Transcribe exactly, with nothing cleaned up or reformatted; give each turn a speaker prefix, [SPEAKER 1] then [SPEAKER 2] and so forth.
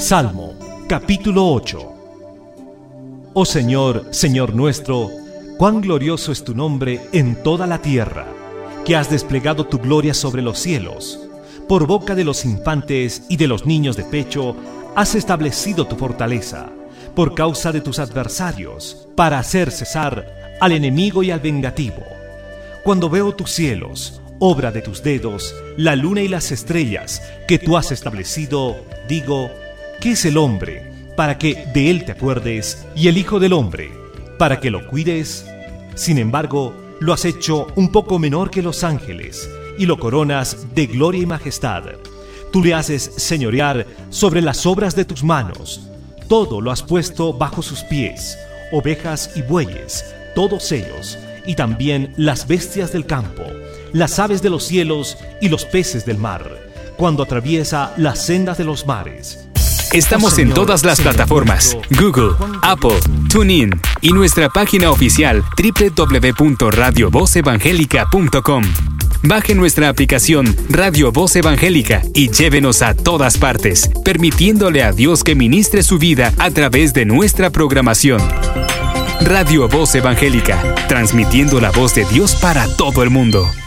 [SPEAKER 1] Salmo, capítulo ocho. Oh Señor, Señor nuestro, cuán glorioso es tu nombre en toda la tierra, que has desplegado tu gloria sobre los cielos. Por boca de los infantes y de los niños de pecho has establecido tu fortaleza, por causa de tus adversarios, para hacer cesar al enemigo y al vengativo. Cuando veo tus cielos, obra de tus dedos, la luna y las estrellas que tú has establecido, digo, ¿qué es el hombre para que de él te acuerdes, y el hijo del hombre para que lo cuides? Sin embargo, lo has hecho un poco menor que los ángeles, y lo coronas de gloria y majestad. Tú le haces señorear sobre las obras de tus manos. Todo lo has puesto bajo sus pies, ovejas y bueyes, todos ellos, y también las bestias del campo, las aves de los cielos y los peces del mar, cuando atraviesa las sendas de los mares.
[SPEAKER 2] Estamos en todas las plataformas: Google, Apple, TuneIn y nuestra página oficial doble u doble u doble u punto radio voz evangélica punto com. Baje nuestra aplicación Radio Voz Evangélica y llévenos a todas partes, permitiéndole a Dios que ministre su vida a través de nuestra programación. Radio Voz Evangélica, transmitiendo la voz de Dios para todo el mundo.